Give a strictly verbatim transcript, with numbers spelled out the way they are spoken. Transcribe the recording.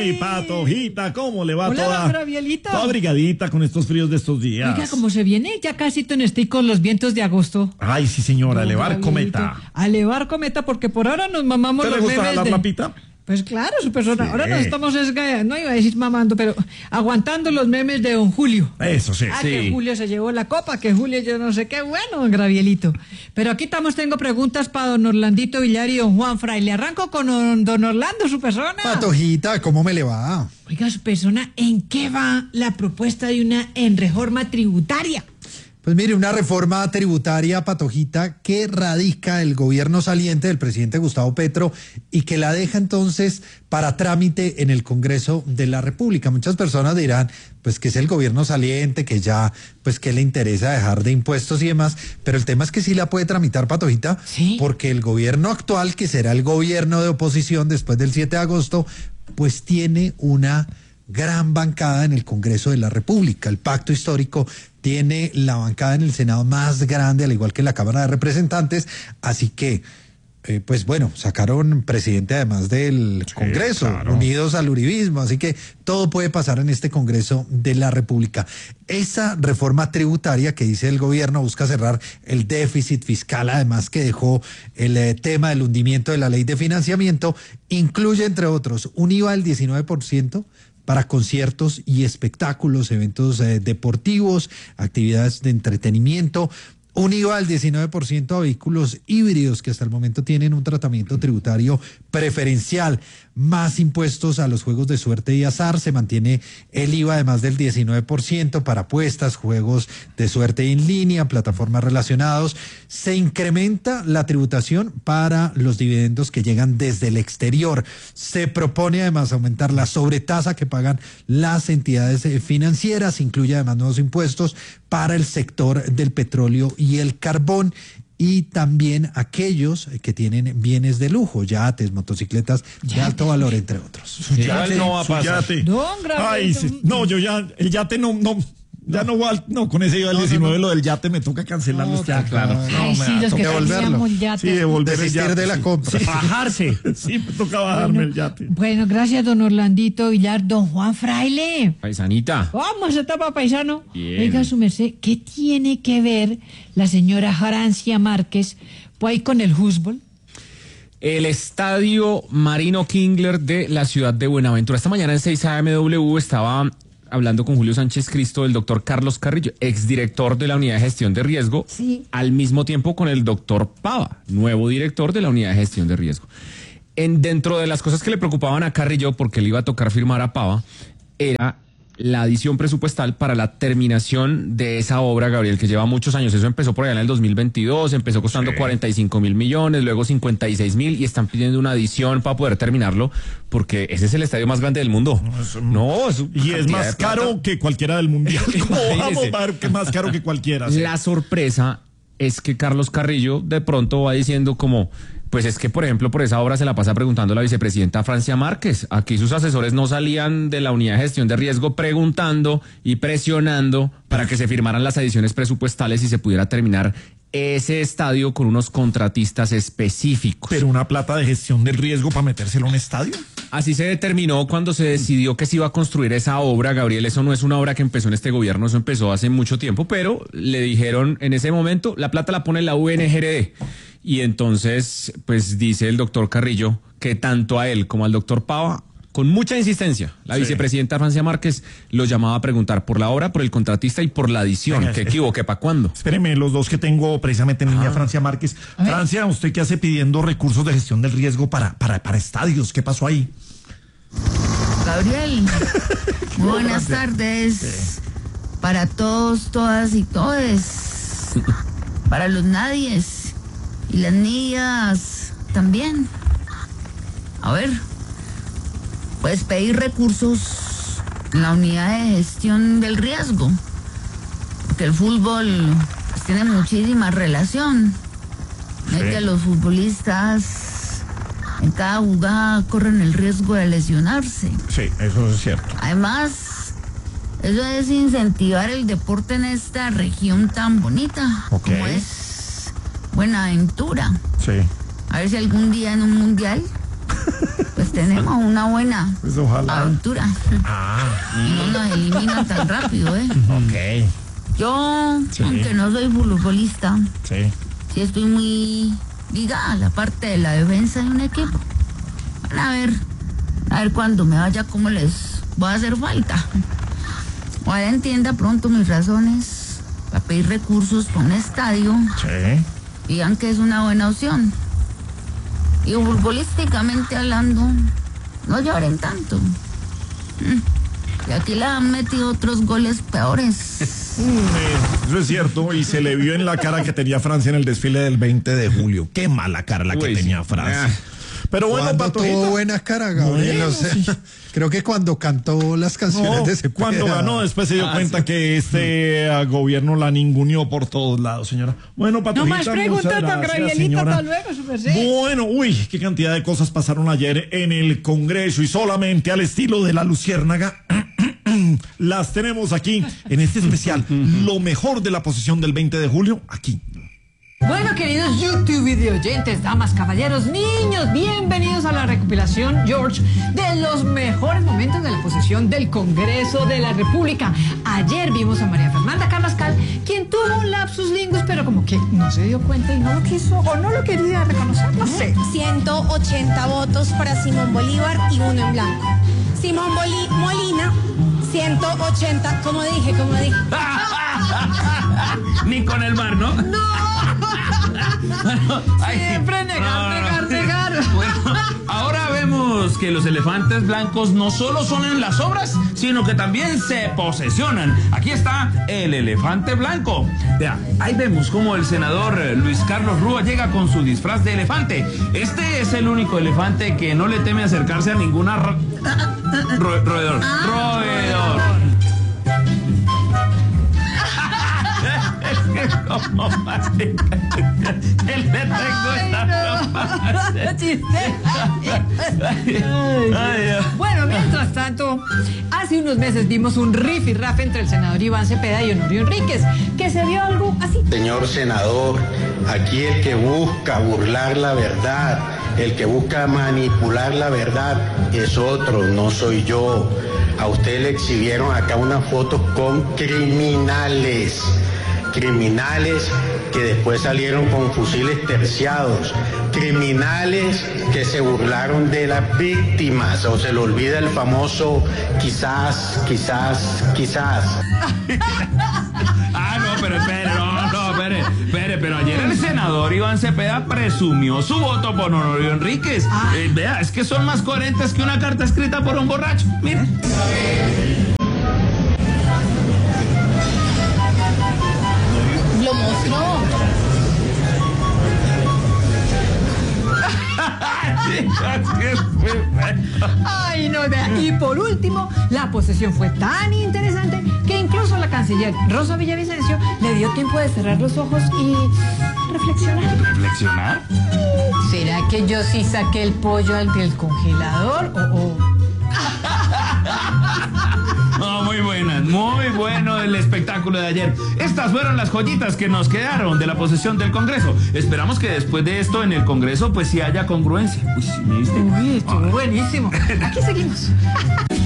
Ay, Patojita, ¿cómo le va? Hola, toda, don Gravielito. Toda brigadita con estos fríos de estos días. Oiga, como se viene ya casi estoy con los vientos de agosto. Ay, sí, señora, Don elevar Gravielito, cometa. A elevar cometa, porque por ahora nos mamamos ¿Te le los gusta memes jalar de... la pita? Pues claro, su persona. Sí. Ahora nos estamos, esga... no iba a decir mamando, pero aguantando los memes de don Julio. Eso sí. Ah, sí. que Julio se llevó la copa, que Julio yo no sé qué, bueno, don Gravielito. Pero aquí estamos, tengo preguntas para don Orlandito Villar y don Juan Fraile. Arranco con don, don Orlando, su persona. Patojita, ¿cómo me le va? Oiga, su persona, ¿en qué va la propuesta de una en reforma tributaria? Pues mire, una reforma tributaria, Patojita, que radica el gobierno saliente del presidente Gustavo Petro y que la deja entonces para trámite en el Congreso de la República. Muchas personas dirán, pues que es el gobierno saliente, que ya, pues que le interesa dejar de impuestos y demás, pero el tema es que sí la puede tramitar, Patojita, ¿Sí? Porque el gobierno actual, que será el gobierno de oposición después del siete de agosto, pues tiene una gran bancada en el Congreso de la República. El pacto histórico tiene la bancada en el Senado más grande, al igual que en la Cámara de Representantes, así que, eh, pues bueno, sacaron presidente además del Sí, Congreso, claro. unidos al uribismo, así que todo puede pasar en este Congreso de la República. Esa reforma tributaria que dice el gobierno busca cerrar el déficit fiscal, además que dejó el eh, tema del hundimiento de la ley de financiamiento, incluye entre otros un I V A del diecinueve por ciento, para conciertos y espectáculos, eventos eh, deportivos, actividades de entretenimiento, un I V A del diecinueve por ciento a vehículos híbridos que hasta el momento tienen un tratamiento tributario preferencial, más impuestos a los juegos de suerte y azar, se mantiene el I V A además del diecinueve por ciento para apuestas, juegos de suerte en línea, plataformas relacionados, se incrementa la tributación para los dividendos que llegan desde el exterior, se propone además aumentar la sobretasa que pagan las entidades financieras, incluye además nuevos impuestos para el sector del petróleo y el carbón, y también aquellos que tienen bienes de lujo, yates, motocicletas de alto valor, entre otros. Su yate, no va a su pasar. yate. Don Gravielito. Ay, sí. No, yo ya, el yate no, no, ya no, va, no, con ese I V A el No, no, diecinueve, no. lo del yate me toca cancelarlo. No, este claro, año. claro. No, Ay, me sí, va a los que tocar devolverlo. teníamos yates. Sí, devolver el Desistir yate. de la sí. compra. Sí. Bajarse. Sí, me toca bajarme Bueno, el yate. bueno, gracias, don Orlandito Villar. Don Juan Fraile. Paisanita. Vamos, etapa paisano. Bien. Oiga, su merced, ¿qué tiene que ver la señora Francia Márquez pues, ahí con el fútbol? El estadio Marino Kingler de la ciudad de Buenaventura. Esta mañana en seis A M W estaba hablando con Julio Sánchez Cristo, el doctor Carlos Carrillo, exdirector de la Unidad de Gestión de Riesgo, Sí. al mismo tiempo con el doctor Pava, nuevo director de la Unidad de Gestión de Riesgo. En, dentro de las cosas que le preocupaban a Carrillo, porque le iba a tocar firmar a Pava, era la adición presupuestal para la terminación de esa obra, Gabriel, que lleva muchos años. Eso empezó por allá en el dos mil veintidós, empezó costando Sí. cuarenta y cinco mil millones, luego cincuenta y seis mil, y están pidiendo una adición para poder terminarlo, porque ese es el estadio más grande del mundo. No, es Y es cantidad más de plata. caro que cualquiera del mundial. ¿Cómo vamos Imagínese. a ver que es más caro que cualquiera? Sí. La sorpresa es que Carlos Carrillo de pronto va diciendo como, pues es que, por ejemplo, por esa obra se la pasa preguntando a la vicepresidenta Francia Márquez. Aquí sus asesores no salían de la Unidad de Gestión de Riesgo preguntando y presionando para que se firmaran las adiciones presupuestales y se pudiera terminar ese estadio con unos contratistas específicos. Pero una plata de gestión del riesgo para metérselo a un estadio. Así se determinó cuando se decidió que se iba a construir esa obra, Gabriel. Eso no es una obra que empezó en este gobierno, eso empezó hace mucho tiempo, pero le dijeron en ese momento, la plata la pone la U N G R D. Y entonces, pues dice el doctor Carrillo que tanto a él como al doctor Pava, con mucha insistencia, la Sí. vicepresidenta Francia Márquez los llamaba a preguntar por la obra, por el contratista y por la adición. Venga, ¿Qué sí. equivoqué? ¿Para cuándo? Espéreme, los dos que tengo precisamente en línea, Francia Márquez. A ver. Francia, ¿usted qué hace pidiendo recursos de gestión del riesgo para, para, para estadios? ¿Qué pasó ahí? Gabriel, muy buenas tardes para todos, todas y todes, para los nadies y las niñas también. A ver, pues pedir recursos en la unidad de gestión del riesgo, porque el fútbol pues, tiene muchísima relación. No es Sí. que los futbolistas en cada jugada corren el riesgo de lesionarse. Sí, eso es cierto. Además, eso es incentivar el deporte en esta región tan bonita Ok. como es Buenaventura. Sí. A ver si algún día en un mundial, pues tenemos una buena Pues ojalá. aventura. Ah, Y no nos eliminan tan rápido, ¿eh? ok. Yo, Sí. aunque no soy futbolista, Sí. sí estoy muy ligada a la parte de la defensa de un equipo. Van a ver, a ver cuando me vaya cómo les voy a hacer falta. Ojalá entienda pronto mis razones para pedir recursos para un estadio. Sí. Digan que es una buena opción. Y futbolísticamente hablando, no lloren tanto. Mm. Y aquí le han metido otros goles peores. Mm, eh, eso es cierto, y se le vio en la cara que tenía Francia en el desfile del veinte de julio. Qué mala cara la que Uy, tenía sí. Francia. Ah. Pero bueno, Cuando Patojita, tuvo buena cara, Gabriel. Bueno, o sea, sí. creo que cuando cantó las canciones no, de Cepeda. cuando ganó después se dio Ah, cuenta sí. que este ah, gobierno la ninguneó por todos lados, señora. Bueno, No Patojita, más preguntas, muchas don gracias, Gabrielito. señora. Hasta luego, su merced. Bueno, uy, qué cantidad de cosas pasaron ayer en el Congreso y solamente al estilo de la luciérnaga las tenemos aquí en este especial. Lo mejor de la posición del veinte de julio, aquí. Bueno, queridos YouTube videoyentes, damas, caballeros, niños, bienvenidos a la recopilación, George, de los mejores momentos de la posición del Congreso de la República. Ayer vimos a María Fernanda Carrascal, quien tuvo un lapsus lingus, pero como que no se dio cuenta y no lo quiso o no lo quería reconocer, no sé. ciento ochenta votos para Simón Bolívar y uno en blanco. Simón Boli- Molina, ciento ochenta, como dije, como dije. Ni con el mar, ¿no? ¡No! Ay, Siempre negar, no, no, negar, no. negar. Bueno, ahora vemos que los elefantes blancos no solo son en las obras, sino que también se posesionan. Aquí está el elefante blanco. Vea, ahí vemos cómo el senador eh, Luis Carlos Rúa llega con su disfraz de elefante. Este es el único elefante que no le teme acercarse a ninguna ro- ro- roedor. Roedor. ¿Cómo así? El detecto está ¡Qué chiste! Ay, Dios. Bueno, mientras tanto, hace unos meses vimos un riff y raf entre el senador Iván Cepeda y Honorio Enríquez, que se vio algo así. Señor senador, aquí el que busca burlar la verdad, el que busca manipular la verdad es otro, no soy yo. A usted le exhibieron acá unas fotos con criminales, criminales que después salieron con fusiles terciados, criminales que se burlaron de las víctimas, o se le olvida el famoso quizás, quizás, quizás. Ah, no, pero espere, no, no, espere, espere, pero ayer el senador Iván Cepeda presumió su voto por Honorio Enríquez. Eh, vea, es que son más coherentes que una carta escrita por un borracho. Mire. Lo mostró. Ay, no, vea. Y por último, la posesión fue tan interesante que incluso la canciller Rosa Villavicencio le dio tiempo de cerrar los ojos y reflexionar. ¿Reflexionar? ¿Será que yo sí saqué el pollo al del congelador o...? o... No, muy buenas, muy bueno el espectáculo de ayer. Estas fueron las joyitas que nos quedaron de la posesión del Congreso. Esperamos que después de esto en el Congreso pues sí haya congruencia. Uy, ¿sí me viste? Uy, estuvo buenísimo. Aquí seguimos.